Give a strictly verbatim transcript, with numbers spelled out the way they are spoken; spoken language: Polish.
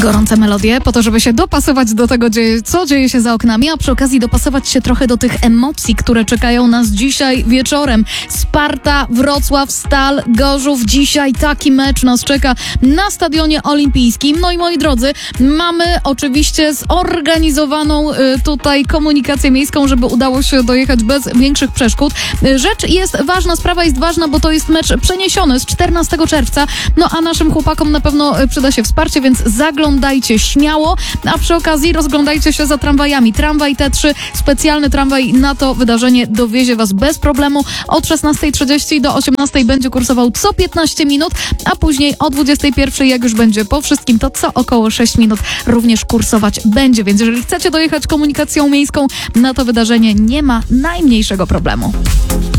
Gorące melodie po to, żeby się dopasować do tego, co dzieje się za oknami, a przy okazji dopasować się trochę do tych emocji, które czekają nas dzisiaj wieczorem. Sparta, Wrocław, Stal, Gorzów. Dzisiaj taki mecz nas czeka na Stadionie Olimpijskim. No i moi drodzy, mamy oczywiście zorganizowaną y, tutaj komunikację miejską, żeby udało się dojechać bez większych przeszkód. Rzecz jest ważna, sprawa jest ważna, bo to jest mecz przeniesiony z czternastego czerwca. No a naszym chłopakom na pewno przyda się wsparcie, więc zaglądajcie śmiało, a przy okazji rozglądajcie się za tramwajami. Tramwaj T trzy, specjalny tramwaj na to wydarzenie dowiezie was bez problemu. Od szesnastej trzydzieści do osiemnastej będzie kursował co piętnaście minut, a później o dwudziestej pierwszej, jak już będzie po wszystkim, to co około sześć minut również kursować będzie. Więc jeżeli chcecie dojechać komunikacją miejską na to wydarzenie, nie ma najmniejszego problemu.